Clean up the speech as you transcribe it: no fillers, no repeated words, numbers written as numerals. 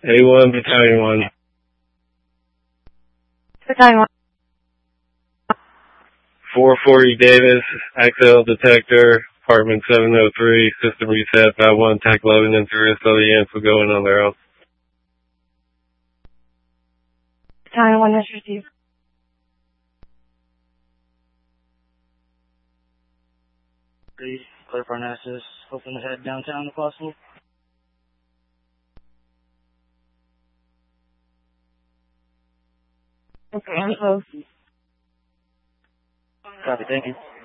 A1, Battalion 1. Battalion 1. 440 Davis, XL detector, apartment 703, system reset, Bat 1, TAC 11 into wrist, other units will go in on their own. Battalion 1 has received. Please, clear for analysis, hoping to head downtown if possible. Okay, I'm close. Copy, thank you.